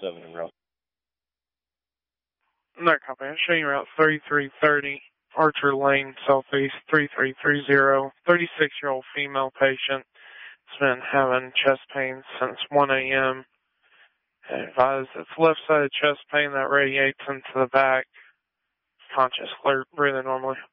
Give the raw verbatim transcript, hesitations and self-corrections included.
seven in route. No copy. I'm showing you route thirty-three thirty, Archer Lane, Southeast, three three three zero. thirty-six-year-old female patient. Has been having chest pain since one a.m. Advised it's left-sided chest pain that radiates into the back. Conscious, clear, breathing normally.